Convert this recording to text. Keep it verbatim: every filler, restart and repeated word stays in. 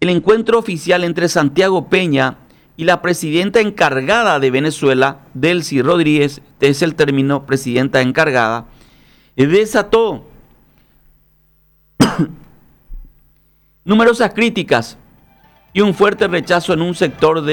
el encuentro oficial entre Santiago Peña y la presidenta encargada de Venezuela, Delcy Rodríguez, este es el término, presidenta encargada, desató numerosas críticas y un fuerte rechazo en un sector de